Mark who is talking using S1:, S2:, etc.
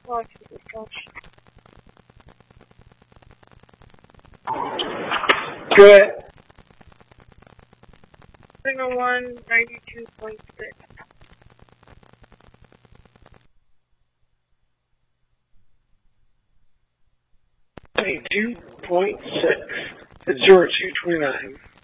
S1: watch this stuff.
S2: Good.
S1: 101.92.6.
S2: 92.6 at 0229.